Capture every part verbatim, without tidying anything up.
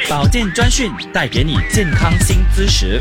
保健专讯带给你健康新知识。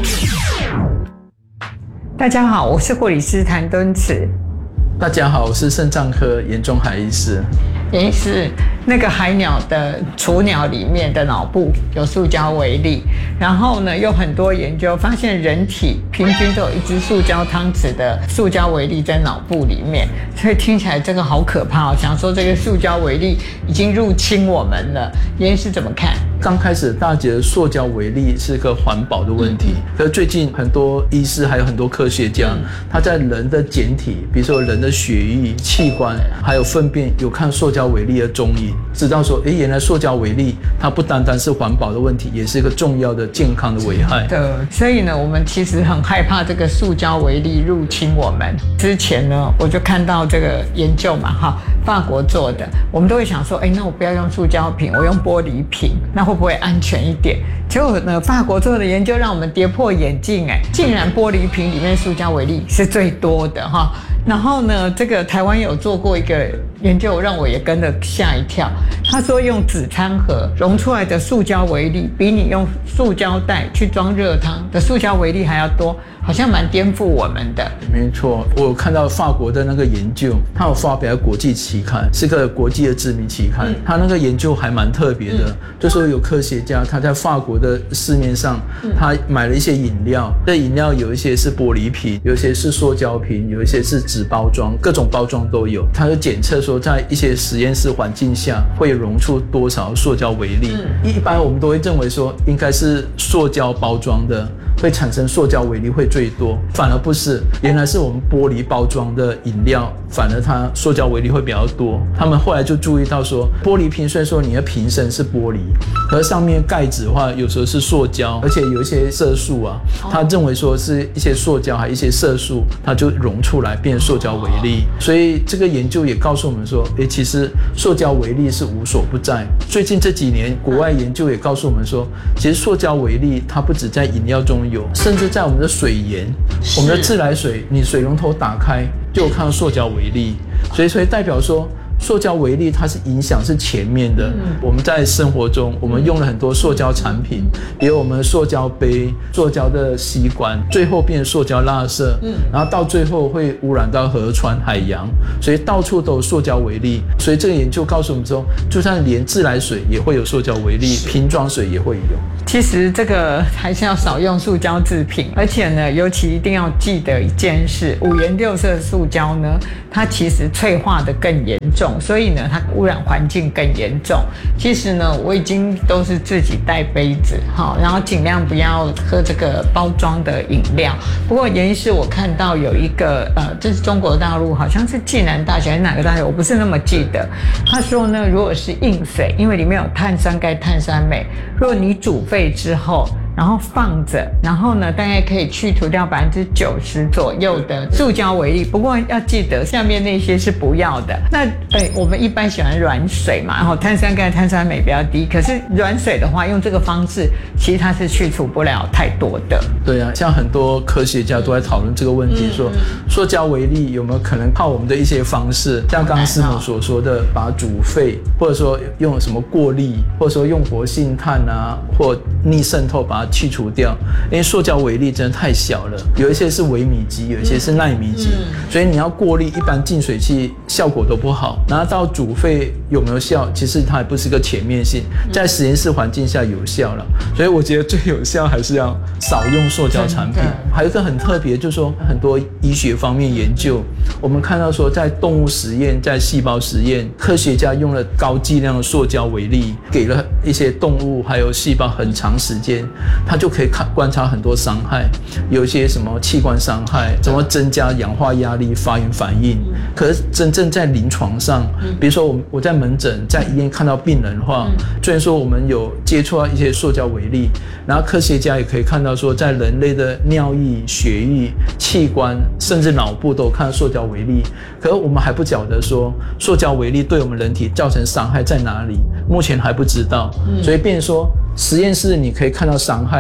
大家好，我是护理师谭敦慈。 大家好，我是肾脏科严仲海医师。 严医师，那个海鸟的雏鸟里面的脑部有塑胶微粒，然后呢，有很多研究发现人体平均都有一只塑胶汤匙的塑胶微粒在脑部里面，所以听起来这个好可怕哦。想说这个塑胶微粒已经入侵我们了，严医师怎么看？ 刚开始大家觉得塑胶微粒是个环保的问题，嗯、可是最近很多医师还有很多科学家，嗯、他在人的简体，比如说人的血液、器官还有粪便，有看塑胶微粒的踪影，知道说，哎，原来塑胶微粒它不单单是环保的问题，也是一个重要的健康的危害。 对，所以呢，我们其实很害怕这个塑胶微粒入侵我们。之前呢，我就看到这个研究嘛，哈，法国做的，我们都会想说，哎，那我不要用塑胶瓶，我用玻璃瓶，那会不会安全一点？结果呢，法国做的研究让我们跌破眼镜，哎，竟然玻璃瓶里面塑胶微粒是最多的哈。然后呢，这个台湾有做过一个研究，让我也跟着吓一跳。他说用纸餐盒溶出来的塑胶微粒，比你用塑胶袋去装热汤的塑胶微粒还要多，好像蛮颠覆我们的。 没错，我有看到法国的那个研究，他有发表在国际期刊，是个国际的知名期刊。嗯、他那个研究还蛮特别的，嗯、就说有科学家他在法国的市面上，嗯、他买了一些饮料，这饮料有一些是玻璃瓶，有一些是塑胶瓶，有一些是纸包装，各种包装都有。他就检测说，在一些实验室环境下会溶出多少塑胶微粒。嗯、一般我们都会认为说，应该是塑胶包装的会产生塑胶微粒会最多，反而不是，原来是我们玻璃包装的饮料，反而它塑胶微粒会比较多。他们后来就注意到说，玻璃瓶虽然说你的瓶身是玻璃，可是上面盖子的话有时候是塑胶，而且有一些色素啊，他认为说是一些塑胶还有一些色素，它就溶出来变塑胶微粒。所以这个研究也告诉我们说，诶，其实塑胶微粒是无所不在。最近这几年国外研究也告诉我们说，其实塑胶微粒它不只在饮料中有，甚至在我们的水源，我们的自来水，你水龙头打开就有看到塑胶微粒，所以所以代表说，塑胶微粒它是影响是前面的。嗯、我们在生活中，我们用了很多塑胶产品，比如我们塑胶杯、塑胶的吸管，最后变塑胶垃圾，嗯、然后到最后会污染到河川、海洋，所以到处都有塑胶微粒。所以这个研究告诉我们说，就算连自来水也会有塑胶微粒，瓶装水也会有。 其实这个还是要少用塑胶制品，而且呢，尤其一定要记得一件事：五颜六色塑胶呢，它其实脆化的更严重，所以呢，它污染环境更严重。其实呢，我已经都是自己带杯子，好，然后尽量不要喝这个包装的饮料。不过严医师，我看到有一个呃，这是中国大陆，好像是暨南大学还是哪个大学，我不是那么记得。他说呢，如果是硬水，因为里面有碳酸钙、碳酸镁，如果你煮沸之后，然后放着，然后呢，大概可以去除掉百分之九十左右的塑胶微粒。不过要记得，下面那些是不要的。那哎，我们一般喜欢软水嘛，然后碳酸钙、碳酸镁比较低。可是软水的话，用这个方式，其实它是去除不了太多的。 对啊，像很多科学家都在讨论这个问题，嗯、说塑胶微粒有没有可能靠我们的一些方式，像刚刚师母所说的，把它煮沸，或者说用什么过滤，或者说用活性炭啊，或逆渗透把它去除掉，因为塑胶微粒真的太小了，有一些是微米级，有一些是奈米级，嗯、所以你要过滤，一般净水器效果都不好。然后到煮沸有没有效，其实它也不是个全面性，在实验室环境下有效了。所以我觉得最有效还是要少用塑胶产品。还有一个很特别，就是说很多医学方面研究，我们看到说在动物实验、在细胞实验，科学家用了高剂量的塑胶微粒，给了一些动物还有细胞很长时间。它就可以看观察很多伤害，有一些什么器官伤害，怎么增加氧化压力、发炎反应。可是真正在临床上，比如说我我在门诊、在医院看到病人的话，虽然说我们有接触到一些塑胶微粒，然后科学家也可以看到说，在人类的尿液、血液、器官，甚至脑部都有看到塑胶微粒。可是我们还不晓得说，塑胶微粒对我们人体造成伤害在哪里，目前还不知道。所以变成说，实验室你可以看到伤害，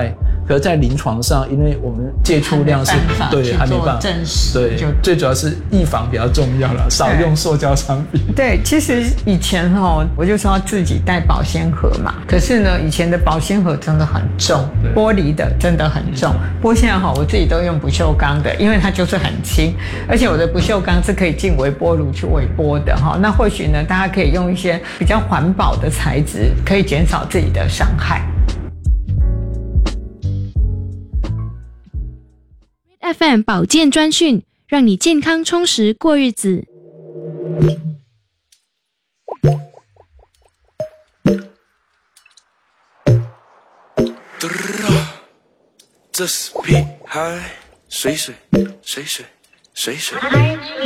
可是在临床上，因为我们接触量是对还没办法证实， 对，最主要是预防比较重要了，少用塑胶商品。 对，其实以前哦，我就说要自己带保鲜盒嘛，可是呢，以前的保鲜盒真的很重，玻璃的真的很重。不过现在哈，我自己都用不锈钢的，因为它就是很轻，而且我的不锈钢是可以进微波炉去微波的哈。那或许呢，大家可以用一些比较环保的材质，可以减少自己的伤害。 F M 保健专讯，让你健康充实过日子。 这是屁孩，水水水水水水。